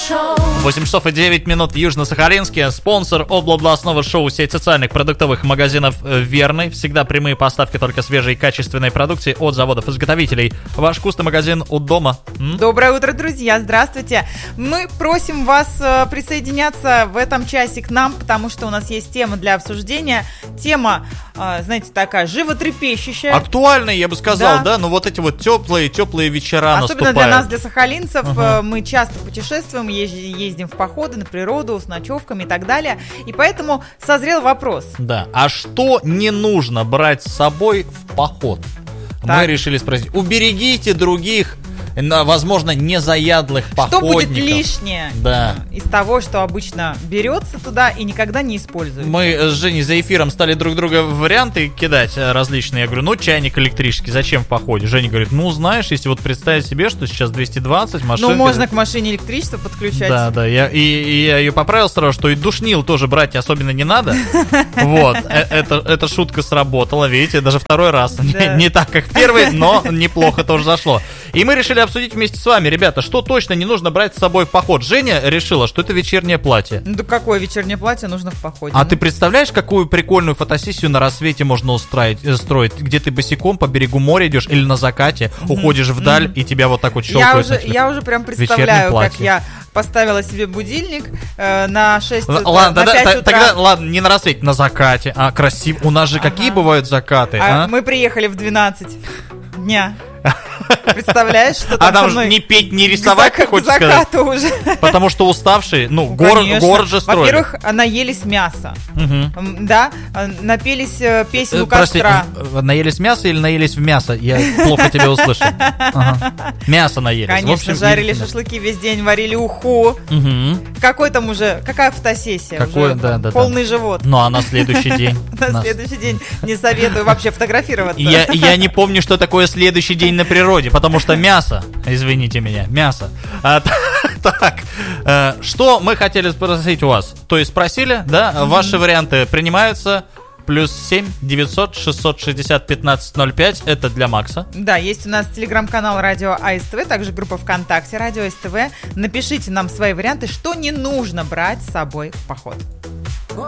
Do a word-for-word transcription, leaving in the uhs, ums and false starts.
восемь часов и девять минут Южно-Сахалинске. Спонсор областного шоу сеть социальных продуктовых магазинов «Верный». Всегда прямые поставки только свежей и качественной продукции от заводов-изготовителей. Ваш вкусный магазин у дома. М? Доброе утро, друзья. Здравствуйте. Мы просим вас э, присоединяться в этом часе к нам, потому что у нас есть тема для обсуждения. Тема, э, знаете, такая животрепещущая. Актуальная, я бы сказал, да? Да. Ну вот эти вот теплые, теплые вечера Особенно наступают. для нас, для сахалинцев. Ага. Мы часто путешествуем, ездим в походы на природу с ночевками и так далее. И поэтому созрел вопрос. Да. А что не нужно брать с собой в поход? Так. Мы решили спросить. Уберегите других, возможно, незаядлых походников. Что будет лишнее Да. из того, что обычно берется туда и никогда не используется? Мы с Женей за эфиром стали друг друга варианты кидать различные. Я говорю, ну, чайник электрический, зачем в походе? Женя говорит, ну, знаешь, если вот представить себе, что сейчас двести двадцать машин... Ну, можно к машине электричество подключать. Да, да, я, и, и я ее поправил сразу, что и душнил тоже брать особенно не надо. Вот, это, эта шутка сработала, видите, даже второй раз. Не, не так, как первый, но неплохо тоже зашло. И мы решили обсудить вместе с вами, ребята, что точно не нужно брать с собой в поход. Женя решила, что это вечернее платье. Ну, да какое вечернее платье нужно в походе? А ну? ты представляешь, какую прикольную фотосессию на рассвете можно устроить, э, строить, где ты босиком по берегу моря идешь или на закате, mm-hmm. уходишь вдаль, mm-hmm. и тебя вот так вот щелкают. Я уже, я уже прям представляю, как я поставила себе будильник э, на шесть утра, ладно, на да, пять утра. Тогда, ладно, не на рассвете, на закате. А, красиво. У нас же ага. какие бывают закаты, а? а? Мы приехали в двенадцать дня. Представляешь, что там А там со мной... же не петь, не рисовать, ты хочешь сказать? Уже. Потому что уставшие, ну, ну город, город же строили. Во-первых, наелись мяса, угу. да, напелись песен у Прости, костра. Наелись мяса или наелись в мясо? Я плохо тебя услышал. Ага. Мясо наелись. Конечно, в общем, жарили и... шашлыки весь день, варили уху. Угу. Какой там уже, какая фотосессия? Какой, уже, да, да, полный да. живот. Ну, а на следующий день? На следующий день не советую вообще фотографироваться. Я не помню, что такое следующий день на природе, потому что мясо, извините меня, мясо. А, так, э, что мы хотели спросить у вас? То есть спросили, да? Mm-hmm. Ваши варианты принимаются. Плюс семь девятьсот шестьсот шестьдесят пятнадцать ноль пять. Это для Макса. Да, есть у нас телеграм-канал Радио АСТВ, также группа ВКонтакте Радио СТВ. Напишите нам свои варианты, что не нужно брать с собой в поход.